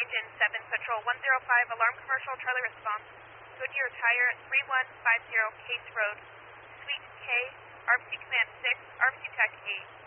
Engine 7, Patrol 105, Alarm Commercial, Charlie Response, Goodyear Tire, 3150 Case Road, Suite K, RFC Command 6, RFC Tech 8.